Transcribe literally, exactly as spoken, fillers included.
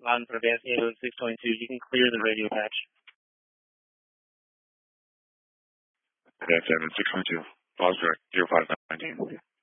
loud and clear, advanced eight oh six twenty-two. You can clear the radio patch. That's seven six twenty-two. Pause direct zero five nineteen.